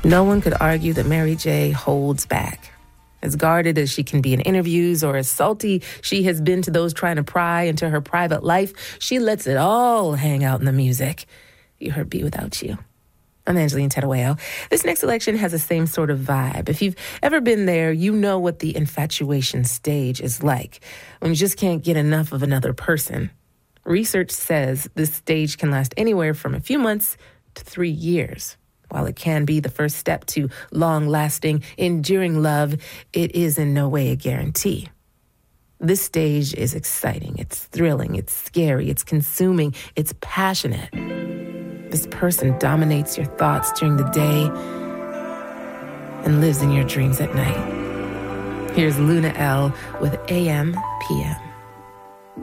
No one could argue that Mary J. holds back. As guarded as she can be in interviews or as salty she has been to those trying to pry into her private life, she lets it all hang out in the music. You heard Be Without You. I'm Angeline Terueo. This next election has the same sort of vibe. If you've ever been there, you know what the infatuation stage is like, when you just can't get enough of another person. Research says this stage can last anywhere from a few months to 3 years. While it can be the first step to long-lasting, enduring love, it is in no way a guarantee. This stage is exciting, it's thrilling, it's scary, it's consuming, it's passionate. This person dominates your thoughts during the day and lives in your dreams at night. Here's Luna L with AM PM.